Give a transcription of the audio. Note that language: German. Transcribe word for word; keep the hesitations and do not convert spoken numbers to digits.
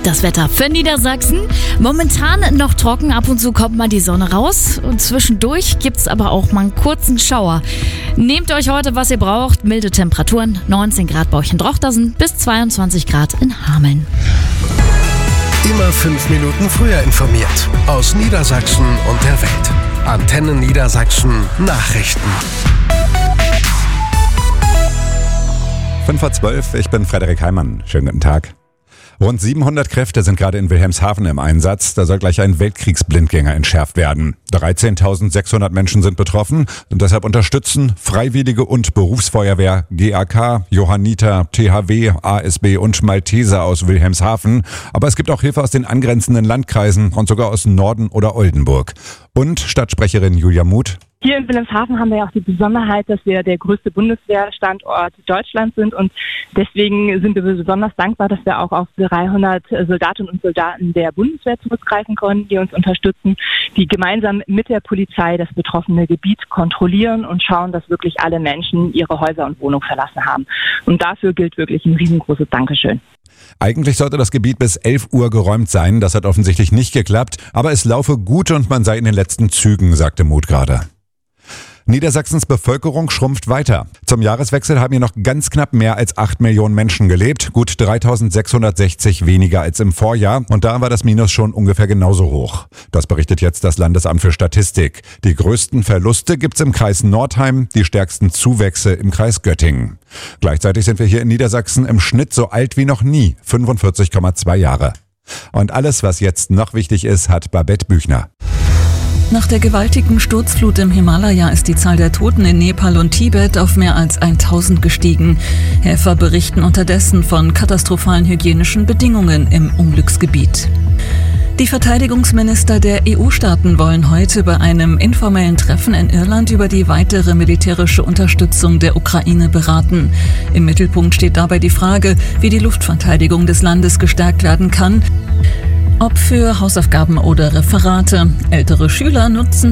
Das Wetter für Niedersachsen. Momentan noch trocken, ab und zu kommt mal die Sonne raus. Und zwischendurch gibt es aber auch mal einen kurzen Schauer. Nehmt euch heute, was ihr braucht. Milde Temperaturen, neunzehn Grad bei euch in Drochtersen bis zweiundzwanzig Grad in Hameln. Immer fünf Minuten früher informiert. Aus Niedersachsen und der Welt. Antenne Niedersachsen Nachrichten. fünf vor zwölf, ich bin Frederik Heimann. Schönen guten Tag. Rund siebenhundert Kräfte sind gerade in Wilhelmshaven im Einsatz. Da soll gleich ein Weltkriegsblindgänger entschärft werden. dreizehntausendsechshundert Menschen sind betroffen und deshalb unterstützen Freiwillige und Berufsfeuerwehr, G A K, Johanniter, T H W, A S B und Malteser aus Wilhelmshaven. Aber es gibt auch Hilfe aus den angrenzenden Landkreisen und sogar aus Norden oder Oldenburg. Und Stadtsprecherin Julia Muth. Hier in Wilhelmshaven haben wir ja auch die Besonderheit, dass wir der größte Bundeswehrstandort Deutschlands sind und deswegen sind wir besonders dankbar, dass wir auch auf dreihundert Soldatinnen und Soldaten der Bundeswehr zurückgreifen können, die uns unterstützen, die gemeinsam mit der Polizei das betroffene Gebiet kontrollieren und schauen, dass wirklich alle Menschen ihre Häuser und Wohnungen verlassen haben. Und dafür gilt wirklich ein riesengroßes Dankeschön. Eigentlich sollte das Gebiet bis elf Uhr geräumt sein. Das hat offensichtlich nicht geklappt, aber es laufe gut und man sei in den letzten Zügen, sagte Muth gerade. Niedersachsens Bevölkerung schrumpft weiter. Zum Jahreswechsel haben hier noch ganz knapp mehr als acht Millionen Menschen gelebt, gut dreitausendsechshundertsechzig weniger als im Vorjahr und da war das Minus schon ungefähr genauso hoch. Das berichtet jetzt das Landesamt für Statistik. Die größten Verluste gibt's im Kreis Nordheim, die stärksten Zuwächse im Kreis Göttingen. Gleichzeitig sind wir hier in Niedersachsen im Schnitt so alt wie noch nie, fünfundvierzig Komma zwei Jahre. Und alles, was jetzt noch wichtig ist, hat Babette Büchner. Nach der gewaltigen Sturzflut im Himalaya ist die Zahl der Toten in Nepal und Tibet auf mehr als tausend gestiegen. Helfer berichten unterdessen von katastrophalen hygienischen Bedingungen im Unglücksgebiet. Die Verteidigungsminister der E U-Staaten wollen heute bei einem informellen Treffen in Irland über die weitere militärische Unterstützung der Ukraine beraten. Im Mittelpunkt steht dabei die Frage, wie die Luftverteidigung des Landes gestärkt werden kann. Ob für Hausaufgaben oder Referate. Ältere Schüler nutzen